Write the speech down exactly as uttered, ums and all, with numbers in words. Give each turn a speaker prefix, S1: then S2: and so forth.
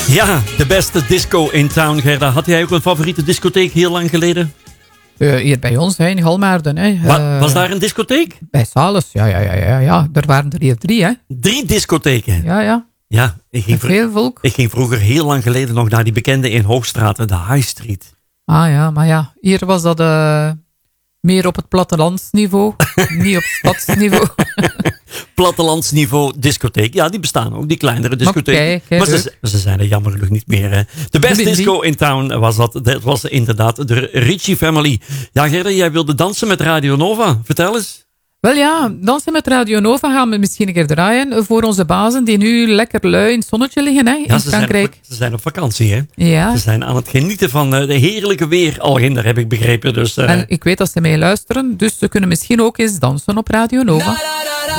S1: Ja, de beste disco in town, Gerda. Had jij ook een favoriete discotheek heel lang geleden?
S2: Uh, hier bij ons, hè, in Galmaarden. Hè.
S1: Wa-
S2: Uh,
S1: was daar een discotheek?
S2: Bij Salus, ja, ja, ja, ja, ja. Er waren er hier drie, hè.
S1: Drie discotheken?
S2: Ja, ja.
S1: Ja, ik ging, vro-
S2: veel volk.
S1: ik ging vroeger heel lang geleden nog naar die bekende in Hoogstraat, de High Street.
S2: Ah ja, maar ja, hier was dat uh, meer op het plattelandsniveau, niet op stadsniveau.
S1: Plattelandsniveau discotheek. Ja, die bestaan ook, die kleinere discotheken.
S2: Okay,
S1: maar ze, ze zijn er jammer genoeg niet meer. Hè. De best disco in town was dat. Dat was inderdaad de Ritchie Family. Ja, Gerda, jij wilde dansen met Radio Nova. Vertel eens.
S2: Wel ja, dansen met Radio Nova gaan we misschien een keer draaien voor onze bazen die nu lekker lui in het zonnetje liggen, hè, in
S1: ja, ze
S2: Frankrijk.
S1: Zijn op, ze zijn op vakantie, hè?
S2: Ja.
S1: Ze zijn aan het genieten van uh, de heerlijke weer Alginder, heb ik begrepen. Dus, uh...
S2: En ik weet dat ze mee luisteren, dus ze kunnen misschien ook eens dansen op Radio Nova.